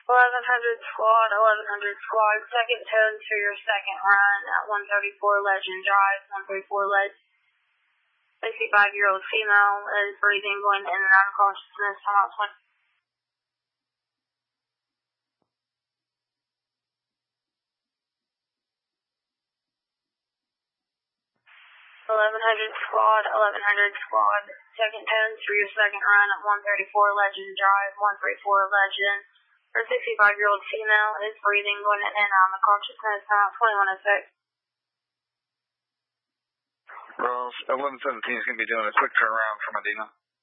1100 squad, 1100 squad, second tone to your second run at 134 Legend Drive, 134 Legend. 65-year-old female is breathing, going in and out of consciousness. I'm out 20. 1100 squad, 1100 squad, second tone to your second run at 134 Legend Drive, 134 Legend. Her 65-year-old female is breathing, going in and out of consciousness. I'm out 2106. Ross, 1117 is going to be doing a quick turnaround for Medina.